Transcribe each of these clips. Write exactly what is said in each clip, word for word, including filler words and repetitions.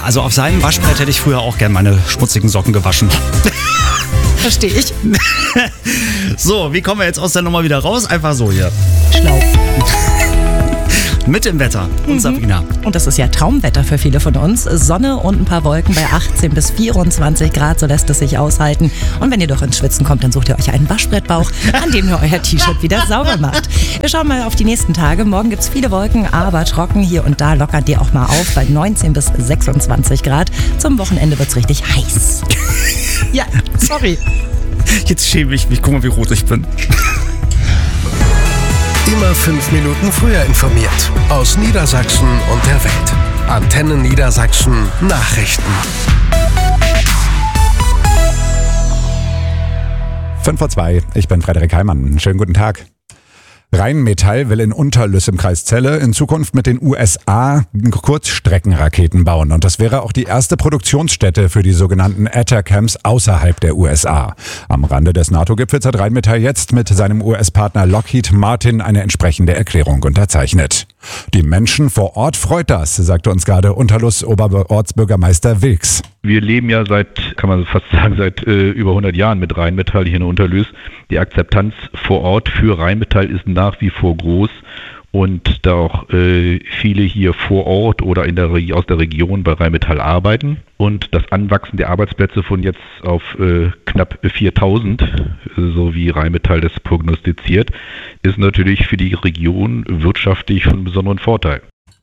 also auf seinem Waschbrett hätte ich früher auch gern meine schmutzigen Socken gewaschen. Verstehe ich. So, wie kommen wir jetzt aus der Nummer wieder raus? Einfach so hier. Schlau. Mit dem Wetter und Sabrina. Und das ist ja Traumwetter für viele von uns. Sonne und ein paar Wolken bei achtzehn bis vierundzwanzig Grad, so lässt es sich aushalten. Und wenn ihr doch ins Schwitzen kommt, dann sucht ihr euch einen Waschbrettbauch, an dem ihr euer T-Shirt wieder sauber macht. Wir schauen mal auf die nächsten Tage. Morgen gibt es viele Wolken, aber trocken. Hier und da lockert ihr auch mal auf bei neunzehn bis sechsundzwanzig Grad. Zum Wochenende wird es richtig heiß. Ja, sorry. Jetzt schäme ich mich. Guck mal, wie rot ich bin. Immer fünf Minuten früher informiert. Aus Niedersachsen und der Welt. Antenne Niedersachsen Nachrichten. fünf vor zwei, ich bin Frederik Heimann. Schönen guten Tag. Rheinmetall will in Unterlüss im Kreis Celle in Zukunft mit den U S A Kurzstreckenraketen bauen. Und das wäre auch die erste Produktionsstätte für die sogenannten Atacams außerhalb der U S A. Am Rande des NATO-Gipfels hat Rheinmetall jetzt mit seinem U S-Partner Lockheed Martin eine entsprechende Erklärung unterzeichnet. Die Menschen vor Ort freut das, sagte uns gerade Unterlüss Oberortsbürgermeister Wilks. Wir leben ja seit, kann man fast sagen, seit äh, über hundert Jahren mit Rheinmetall hier in Unterlüss. Die Akzeptanz vor Ort für Rheinmetall ist nach wie vor groß und da auch äh, viele hier vor Ort oder in der Re- aus der Region bei Rheinmetall arbeiten. Und das Anwachsen der Arbeitsplätze von jetzt auf äh, knapp viertausend, so wie Rheinmetall das prognostiziert, ist natürlich für die Region wirtschaftlich von besonderem Vorteil.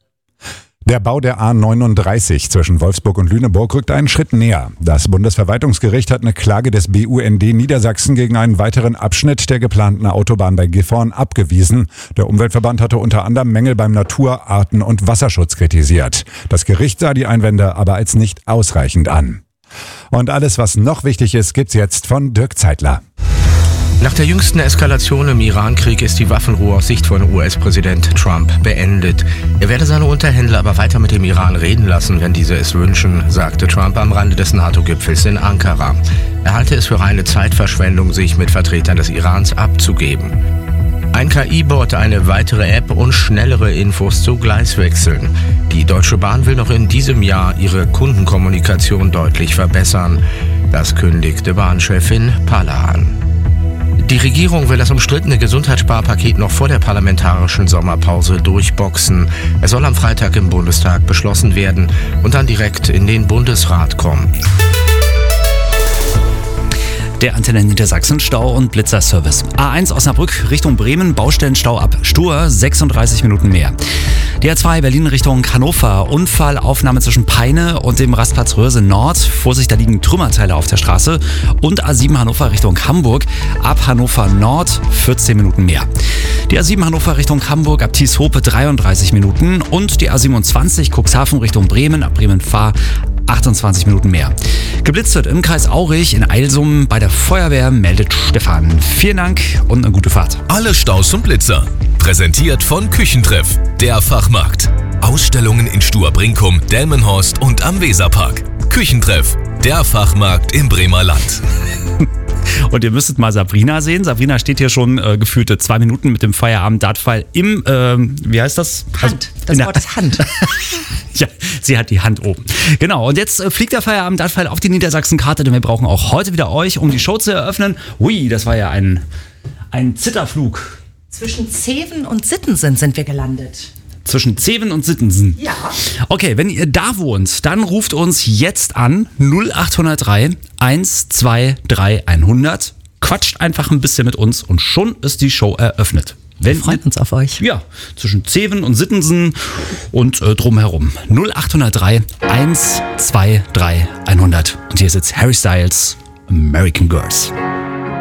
Der Bau der A neununddreißig zwischen Wolfsburg und Lüneburg rückt einen Schritt näher. Das Bundesverwaltungsgericht hat eine Klage des B U N D Niedersachsen gegen einen weiteren Abschnitt der geplanten Autobahn bei Gifhorn abgewiesen. Der Umweltverband hatte unter anderem Mängel beim Natur-, Arten- und Wasserschutz kritisiert. Das Gericht sah die Einwände aber als nicht ausreichend an. Und alles, was noch wichtig ist, gibt's jetzt von Dirk Zeitler. Nach der jüngsten Eskalation im Iran-Krieg ist die Waffenruhe aus Sicht von U S-Präsident Trump beendet. Er werde seine Unterhändler aber weiter mit dem Iran reden lassen, wenn diese es wünschen, sagte Trump am Rande des NATO-Gipfels in Ankara. Er halte es für reine Zeitverschwendung, sich mit Vertretern des Irans abzugeben. Ein K I-Bot, eine weitere App und schnellere Infos zu Gleiswechseln. Die Deutsche Bahn will noch in diesem Jahr ihre Kundenkommunikation deutlich verbessern. Das kündigte Bahnchefin Palla an. Die Regierung will das umstrittene Gesundheitssparpaket noch vor der parlamentarischen Sommerpause durchboxen. Es soll am Freitag im Bundestag beschlossen werden und dann direkt in den Bundesrat kommen. Der Antenne Niedersachsen Stau- und Blitzerservice. A eins Osnabrück Richtung Bremen, Baustellenstau ab Stur, sechsunddreißig Minuten mehr. Die A zwei Berlin Richtung Hannover, Unfallaufnahme zwischen Peine und dem Rastplatz Röse Nord. Vorsicht, da liegen Trümmerteile auf der Straße. Und A sieben Hannover Richtung Hamburg, ab Hannover Nord, vierzehn Minuten mehr. Die A sieben Hannover Richtung Hamburg, ab Thieshope dreiunddreißig Minuten. Und die A siebenundzwanzig Cuxhaven Richtung Bremen, ab Bremen-Fahr, achtundzwanzig Minuten mehr. Geblitzt wird im Kreis Aurich in Eilsum bei der Feuerwehr, meldet Stefan. Vielen Dank und eine gute Fahrt. Alle Staus und Blitzer. Präsentiert von Küchentreff, der Fachmarkt. Ausstellungen in Stuhr-Brinkum, Delmenhorst und am Weserpark. Küchentreff, der Fachmarkt im Bremer Land. Und ihr müsstet mal Sabrina sehen. Sabrina steht hier schon äh, gefühlte zwei Minuten mit dem Feierabend-Dartpfeil im, äh, wie heißt das? Hand. Das Wort ist Hand. Ja, sie hat die Hand oben. Genau, und jetzt äh, fliegt der Feierabend-Dartpfeil auf die Niedersachsen-Karte, denn wir brauchen auch heute wieder euch, um die Show zu eröffnen. Ui, das war ja ein, ein Zitterflug. Zwischen Zeven und Sittensen sind wir gelandet. Zwischen Zeven und Sittensen. Ja. Okay, wenn ihr da wohnt, dann ruft uns jetzt an null acht null drei eins zwei drei hundert. Quatscht einfach ein bisschen mit uns und schon ist die Show eröffnet. Wir freuen uns auf euch. Ja, zwischen Zeven und Sittensen und äh, drumherum. null acht null drei eins zwei drei hundert. Und hier sitzt Harry Styles, American Girls.